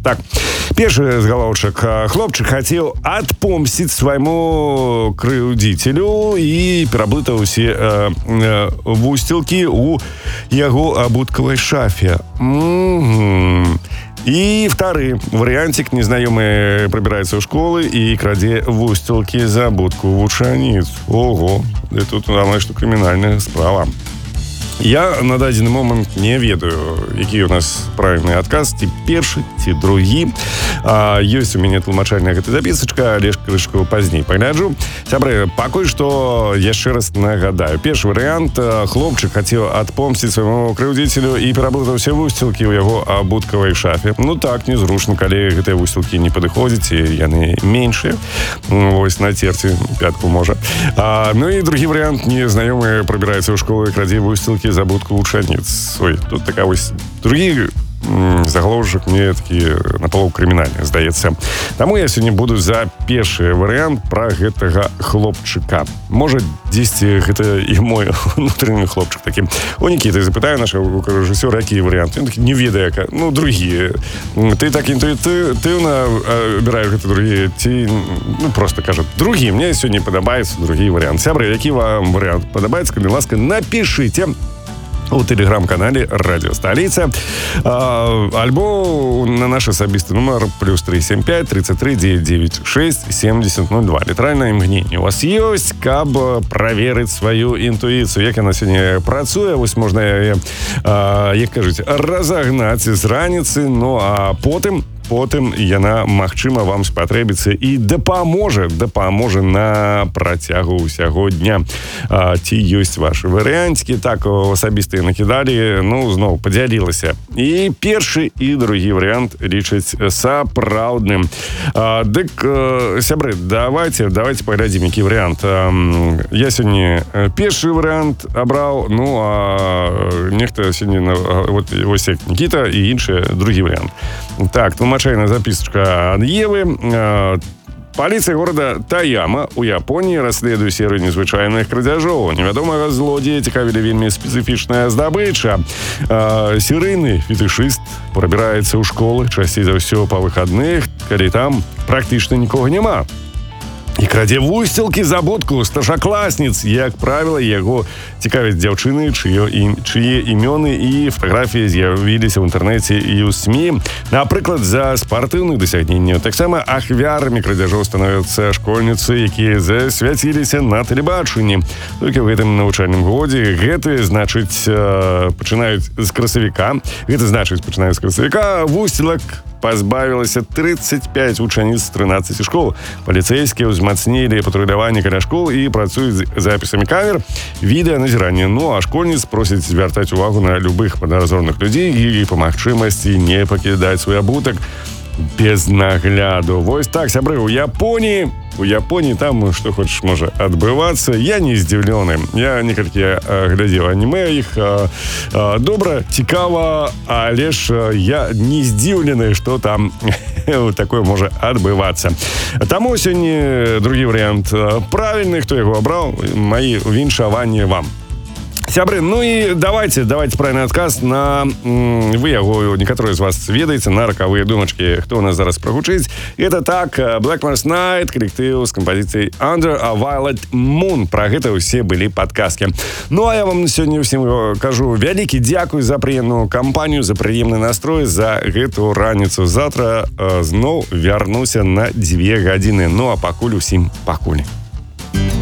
Так, першы заголовчик. Хлопчык хацеў адпомсціць свайму крыўдзіцелю і пераблытаў усе вусцілкі ў яго абуткавай шафе. И второй вариантик. Незнакомый пробирается в школу и краде вустилки за будку вучаніц. Ого, это тут, главное, что криминальная справа. Я на дадзены момент не ведаю, які у нас правильны адказ, ці першы, ці другі. Ёсць у мяне тлумачальная гэта запісачка, але ж крышку пазней пагляджу. Сябры, пакуль што яшчэ раз нагадаю. Першы варыянт. Хлопчык хацеў адпомсціць свайму крыўдзіцелю і пераблытаў усе вусцілкі ў яго абуткавай шафе. Ну так, незручна, калі гэтыя вусцілкі не падыходзяць, і яны меншыя. Вось на церці пятку можа. Ну і другі варыянт. Незнаёмы прабіраецца ў школу і крадзе вусцілкі за будку вучаніц. Ой, тут такая вось другі заголовчик мне такі напалоў крымінальны, здаецца. Таму я сёння буду за першы варыянт пра гэтага хлопчыка. Можа, дзесьці гэта і мой унутрыны хлопчык такі. У Нікіты запытаю нашего рэжысёра, якія варыянты. Ён такі не ведае, ну, другія. Ты так інтуітыўна выбіраеш гэта другія, ці, ну, просто кажа, другі. Мне сёння падабаецца другі варыянт. Сябры, які вам варыянт падабаецца, калі ласка, напішыце у телеграм-канале Радио Столица, альбо на наш асабісты нумар +375 33 996 7002. Літаральнае імгненне у вас ёсць, каб праверыць сваю інтуіцыю, як яна сёння працуе. Вось можна, як кажуць, разагнаць з раніцы, ну а потым яна, магчыма, вам спатрэбіцца і дапаможа на працягу ўсяго дня. Ці ёсць вашы варыянцікі? Так, асабістыя накідалі, ну, зноў падзялілася. І першы, і другі варыянт лічаць сапраўдным. Дык, сябры, давайте паглядзім, які варыянт. Я сёння першы варыянт абраў, ну, а нехта сёння, вось як Нікіта, і іншы другі варыянт. Так, тлумачальная записочка ад Евы. Полиция города Таяма у Японии расследуе серыю незвычайных крадзяжоў. Невядомага злодзея цікавілі вельмі спецыфічная здабыча. Серыйны фетышыст прабіраецца ў школы, часцей за ўсё па выхадных, калі там практычна нікога няма. І крадзе вусцілкі за будку старшакласніц. Як правіла, яго цікавяць дзяўчыны, чые імёны і фатаграфіі з'явіліся ў інтэрнэце і ў СМІ. Напрыклад, за спартыўных дасягненняў. Таксама ахвярамі крадзяжоў становяцца школьніцы, якія засвяціліся на тэлебачанні. Толькі ў гэтым навучальным годзе пачынаюць з красавіка. Вусцілак пазбавілася 35 вучаніц з 13 школ. Паліцэйскія ўзмацнілі патруляванне каля школ і працуюць з запісамі камер відэаназірання. Ну, а школьніц просяць звяртаць увагу на любых падазроных людзей і па магчымасці не пакідаць свой абутак без нагляду. Вось так, сябры, у Японии там, што хочаш, можа адбывацца. Я не здзіўлены. Я некалькі глядзеў анімэ іх. Добра, цікава, але ж я не здзіўлены, што там такое можа адбывацца. Таму сёння другі варыянт правільны. Хто яго абраў? Маі віншаванні вам. Сябры, ну і давайте правильный адказ на... Вы яго, некаторыя з вас ведаеце, на ракавыя думачкі, хто у нас зараз прагучыць. Это так, Black Mars Night, калектыў з кампазіцыяй Under a Violet Moon. Пра гэта ўсе былі падказкі. Ну, а я вам сёння ўсім кажу вялікі дзякуй за прыемную кампанію, за прыемны настрой, за гэту раніцу. Завтра зноў вярнуся на 2 гадзіны. Ну, а пакуль усім пакуль.